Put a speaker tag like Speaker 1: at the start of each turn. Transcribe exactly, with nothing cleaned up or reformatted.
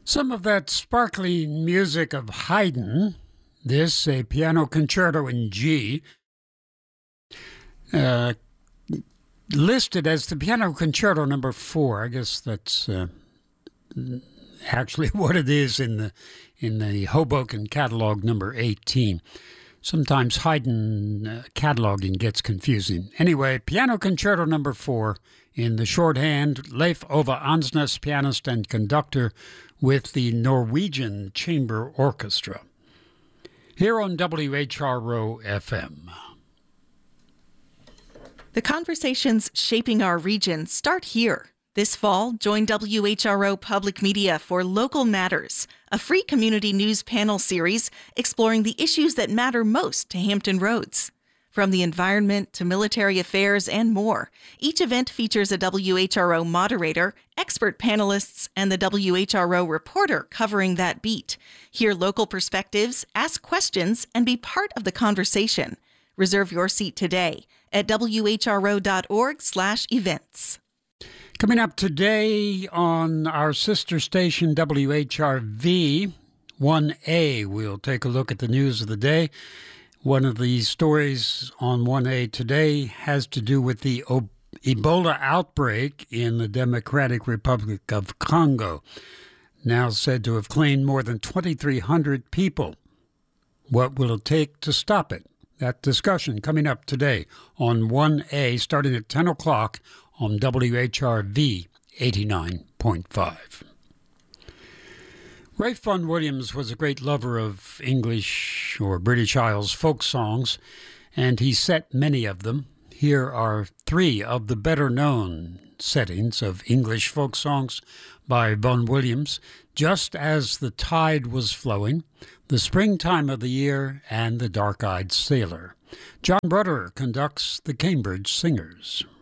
Speaker 1: Some of that sparkling music of Haydn, this, a piano concerto in G, uh, listed as the piano concerto number four. I guess that's uh, actually what it is in the in the Hoboken catalog number eighteen. Sometimes Haydn uh, cataloging gets confusing. Anyway, piano concerto number four in the shorthand, Leif Ove Ansnes, pianist and conductor with the Norwegian Chamber Orchestra. Here on W H R O F M.
Speaker 2: The conversations shaping our region start here. This fall, join W H R O Public Media for Local Matters, a free community news panel series exploring the issues that matter most to Hampton Roads. From the environment to military affairs and more, each event features a W H R O moderator, expert panelists, and the W H R O reporter covering that beat. Hear local perspectives, ask questions, and be part of the conversation. Reserve your seat today at W H R O dot org slash events.
Speaker 1: Coming up today on our sister station W H R V one A, we'll take a look at the news of the day. One of the stories on one A today has to do with the Ebola outbreak in the Democratic Republic of Congo, now said to have claimed more than twenty-three hundred people. What will it take to stop it? That discussion coming up today on one A, starting at ten o'clock on W H R V eighty-nine point five. Ralph Vaughan Williams was a great lover of English or British Isles folk songs, and he set many of them. Here are three of the better-known settings of English folk songs by Vaughan Williams: Just as the Tide Was Flowing, The Springtime of the Year, and The Dark-Eyed Sailor. John Brudder conducts the Cambridge Singers.